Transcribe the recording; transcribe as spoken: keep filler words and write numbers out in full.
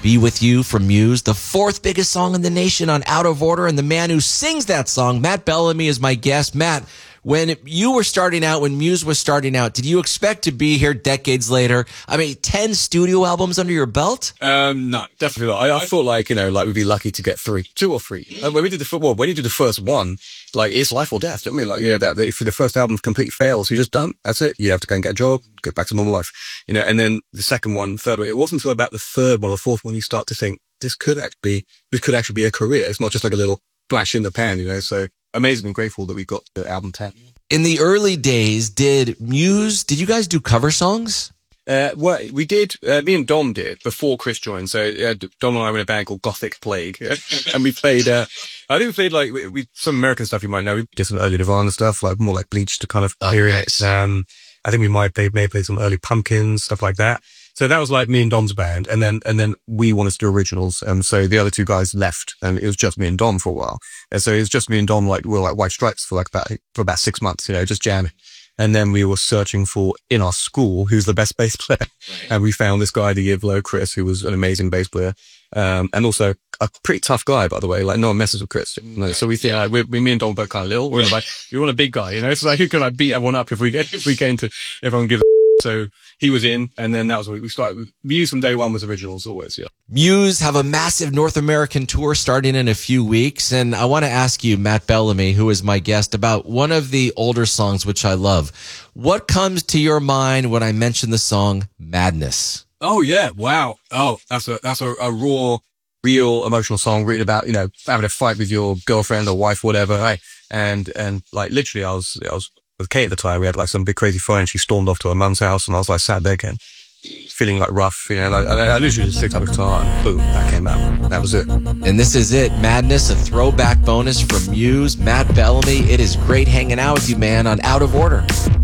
Be With You from Muse, the fourth biggest song in the nation on Out of Order, and the man who sings that song, Matt Bellamy, is my guest. Matt, when you were starting out, when Muse was starting out, did you expect to be here decades later? I mean, ten studio albums under your belt? Um, no, definitely not. I, I thought like, you know, like we'd be lucky to get three, two or three. And when we did the football, when you do the first one, like it's life or death. I mean, like, yeah, that, if the first album completely fails, you're just done. That's it. You have to go and get a job, get back to normal life, you know, and then the second one, third one, it wasn't until about the third one or the fourth one you start to think this could actually be, this could actually be a career. It's not just like a little flash in the pan, you know, so amazing and grateful that we got the album ten. In the early days, did Muse, did you guys do cover songs? Uh, well, we did, uh, me and Dom did before Chris joined. So, uh, Dom and I were in a band called Gothic Plague. And we played, uh, I think we played like, we, we, some American stuff you might know. We did some early Nirvana stuff, like more like Bleach to kind of periods. Um, I think we might play, may play some early Pumpkins, stuff like that. So that was like me and Dom's band. And then, and then we wanted to do originals. And so the other two guys left and it was just me and Dom for a while. And so it was just me and Dom, like, we were like White Stripes for like about, for about six months, you know, just jamming. And then we were searching for, in our school, who's the best bass player. Right. And we found this guy the year below, Chris, who was an amazing bass player. Um, and also a pretty tough guy, by the way. Like, no one messes with Chris. You know? So we think, uh, we, we, me and Dom both kind of little. We're like, we want a big guy, you know? So like, who can I beat everyone up if we get, if we came to everyone give a So he was in, and then that was what we started. Muse from day one was originals always, yeah. Muse have a massive North American tour starting in a few weeks, and I want to ask you, Matt Bellamy, who is my guest, about one of the older songs, which I love. What comes to your mind when I mention the song Madness? Oh, yeah. Wow. Oh, that's a, that's a, a raw, real emotional song written about, you know, having a fight with your girlfriend or wife, whatever. Right? And, and like literally I was, I was, with Kate at the time, we had like some big crazy fight and she stormed off to her mum's house and I was like sat there again, feeling like rough, you know, like, I, I literally just picked up a guitar and boom, that came out. That was it. And this is it, Madness, a throwback bonus from Muse, Matt Bellamy. It is great hanging out with you, man, on Out of Order.